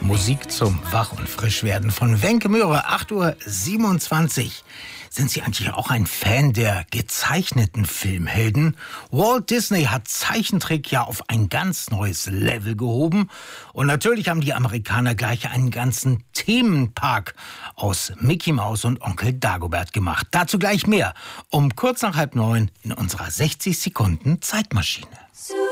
Musik zum Wach- und Frischwerden von Wenke Möhre, 8:27 Uhr. Sind Sie eigentlich auch ein Fan der gezeichneten Filmhelden? Walt Disney hat Zeichentrick ja auf ein ganz neues Level gehoben. Und natürlich haben die Amerikaner gleich einen ganzen Themenpark aus Mickey Maus und Onkel Dagobert gemacht. Dazu gleich mehr um kurz nach 8:30 in unserer 60 Sekunden Zeitmaschine.